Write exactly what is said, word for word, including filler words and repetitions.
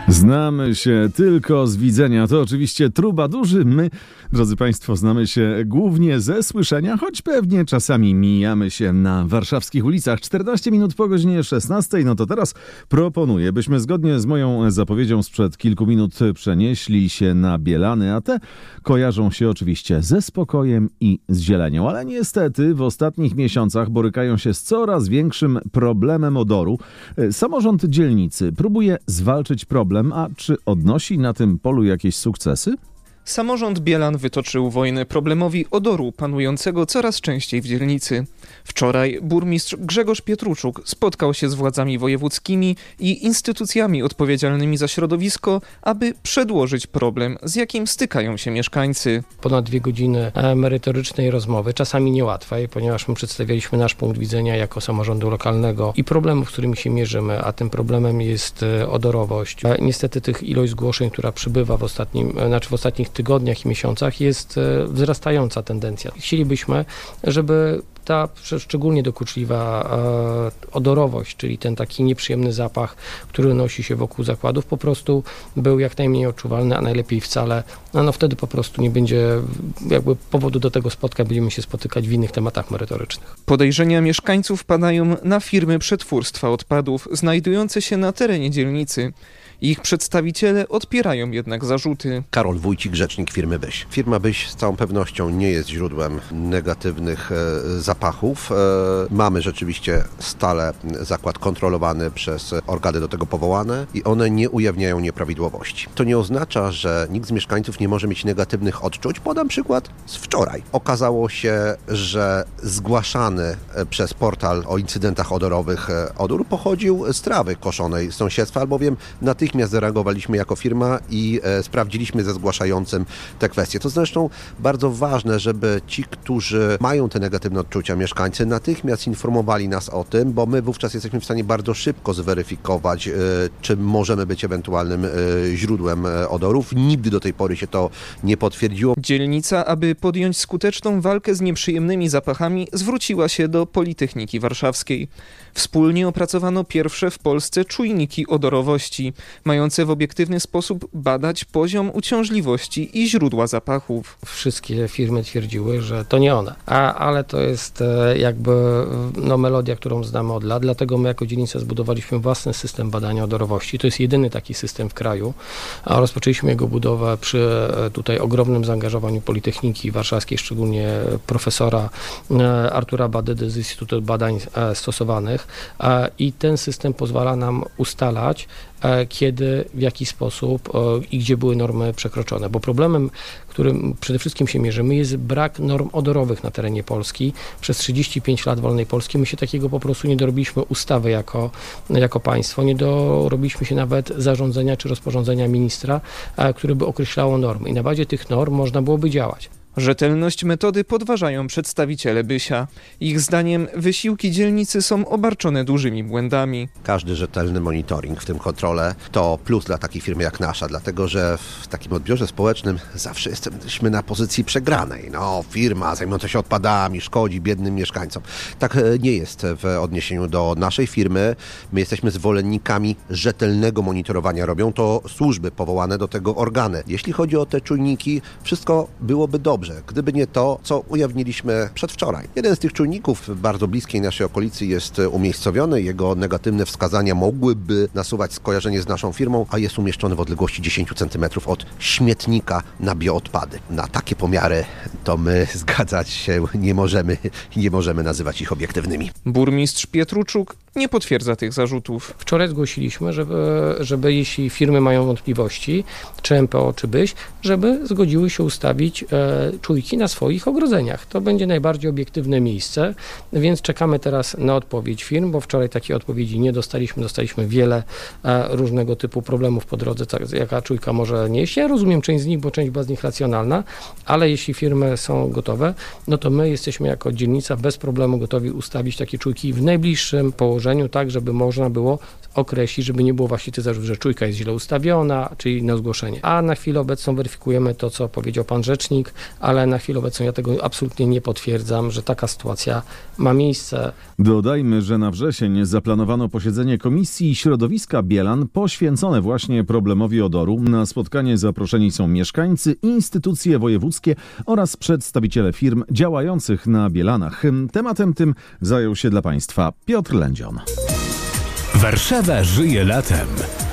Znamy się tylko z widzenia. To oczywiście trubadurzy. My, drodzy Państwo, znamy się głównie ze słyszenia, choć pewnie czasami mijamy się na warszawskich ulicach. czternaście minut po godzinie szesnastej. No to teraz proponuję, byśmy zgodnie z moją zapowiedzią sprzed kilku minut przenieśli się na Bielany, a te kojarzą się oczywiście ze spokojem i z zielenią. Ale niestety w ostatnich miesiącach borykają się z coraz większym problemem odoru. Samorząd dzielnicy próbuje zwalczyć problem. A czy odnosi na tym polu jakieś sukcesy? Samorząd Bielan wytoczył wojnę problemowi odoru panującego coraz częściej w dzielnicy. Wczoraj burmistrz Grzegorz Pietruczuk spotkał się z władzami wojewódzkimi i instytucjami odpowiedzialnymi za środowisko, aby przedłożyć problem, z jakim stykają się mieszkańcy. Ponad dwie godziny merytorycznej rozmowy, czasami niełatwej, ponieważ my przedstawialiśmy nasz punkt widzenia jako samorządu lokalnego i problemów, z którymi się mierzymy, a tym problemem jest odorowość. Niestety tych ilość zgłoszeń, która przybywa w ostatnim, znaczy w ostatnich tygodniach i miesiącach, jest wzrastająca tendencja. Chcielibyśmy, żeby ta szczególnie dokuczliwa e, odorowość, czyli ten taki nieprzyjemny zapach, który nosi się wokół zakładów, po prostu był jak najmniej odczuwalny, a najlepiej wcale. No, no wtedy po prostu nie będzie jakby powodu do tego spotkań, będziemy się spotykać w innych tematach merytorycznych. Podejrzenia mieszkańców padają na firmy przetwórstwa odpadów znajdujące się na terenie dzielnicy. Ich przedstawiciele odpierają jednak zarzuty. Karol Wójcik, rzecznik firmy Byś. Firma Byś z całą pewnością nie jest źródłem negatywnych e, zapachów. E, mamy rzeczywiście stale zakład kontrolowany przez organy do tego powołane i one nie ujawniają nieprawidłowości. To nie oznacza, że nikt z mieszkańców nie może mieć negatywnych odczuć. Podam przykład z wczoraj. Okazało się, że zgłaszany przez portal o incydentach odorowych odór pochodził z trawy koszonej z sąsiedztwa, albowiem natychmiast zareagowaliśmy jako firma i e, sprawdziliśmy ze zgłaszającym te kwestie. To zresztą bardzo ważne, żeby ci, którzy mają te negatywne odczucia, mieszkańcy, natychmiast informowali nas o tym, bo my wówczas jesteśmy w stanie bardzo szybko zweryfikować, e, czy możemy być ewentualnym e, źródłem e, odorów. Nigdy do tej pory się to nie potwierdziło. Dzielnica, aby podjąć skuteczną walkę z nieprzyjemnymi zapachami, zwróciła się do Politechniki Warszawskiej. Wspólnie opracowano pierwsze w Polsce czujniki odorowości, mające w obiektywny sposób badać poziom uciążliwości i źródła zapachów. Wszystkie firmy twierdziły, że to nie one, a, ale to jest jakby no, melodia, którą znamy od lat, dlatego my jako dzielnica zbudowaliśmy własny system badania odorowości. To jest jedyny taki system w kraju, a rozpoczęliśmy jego budowę przy tutaj ogromnym zaangażowaniu Politechniki Warszawskiej, szczególnie profesora Artura Badydy z Instytutu Badań Stosowanych, i ten system pozwala nam ustalać, kiedy, w jaki sposób i gdzie były normy przekroczone. Bo problemem, którym przede wszystkim się mierzymy, jest brak norm odorowych na terenie Polski. Przez trzydzieści pięć lat wolnej Polski my się takiego po prostu nie dorobiliśmy ustawy jako, jako państwo, nie dorobiliśmy się nawet zarządzenia czy rozporządzenia ministra, które by określało normy. I na bazie tych norm można byłoby działać. Rzetelność metody podważają przedstawiciele Bysia. Ich zdaniem wysiłki dzielnicy są obarczone dużymi błędami. Każdy rzetelny monitoring, w tym kontrolę, to plus dla takiej firmy jak nasza, dlatego że w takim odbiorze społecznym zawsze jesteśmy na pozycji przegranej. No, firma zajmująca się odpadami szkodzi biednym mieszkańcom. Tak nie jest w odniesieniu do naszej firmy. My jesteśmy zwolennikami rzetelnego monitorowania. Robią to służby powołane do tego organy. Jeśli chodzi o te czujniki, wszystko byłoby dobrze. Gdyby nie to, co ujawniliśmy przedwczoraj. Jeden z tych czujników w bardzo bliskiej naszej okolicy jest umiejscowiony. Jego negatywne wskazania mogłyby nasuwać skojarzenie z naszą firmą, a jest umieszczony w odległości dziesięć centymetrów od śmietnika na bioodpady. Na takie pomiary to my zgadzać się nie możemy i nie możemy nazywać ich obiektywnymi. Burmistrz Pietruczuk nie potwierdza tych zarzutów. Wczoraj zgłosiliśmy, żeby, żeby jeśli firmy mają wątpliwości, czy M P O, czy Byś, żeby zgodziły się ustawić e, czujki na swoich ogrodzeniach. To będzie najbardziej obiektywne miejsce, więc czekamy teraz na odpowiedź firm, bo wczoraj takiej odpowiedzi nie dostaliśmy. Dostaliśmy wiele e, różnego typu problemów po drodze, tak, jaka czujka może nieść. Ja rozumiem część z nich, bo część była z nich racjonalna, ale jeśli firmy są gotowe, no to my jesteśmy jako dzielnica bez problemu gotowi ustawić takie czujki w najbliższym położeniu, tak żeby można było określić, żeby nie było właśnie tych zarzutów, że czujka jest źle ustawiona, czyli na zgłoszenie. A na chwilę obecną weryfikujemy to, co powiedział pan rzecznik, ale na chwilę obecną ja tego absolutnie nie potwierdzam, że taka sytuacja ma miejsce. Dodajmy, że na wrzesień zaplanowano posiedzenie Komisji Środowiska Bielan poświęcone właśnie problemowi odoru. Na spotkanie zaproszeni są mieszkańcy, instytucje wojewódzkie oraz przedstawiciele firm działających na Bielanach. Tematem tym zajął się dla Państwa Piotr Lędzion. Warszawa żyje latem.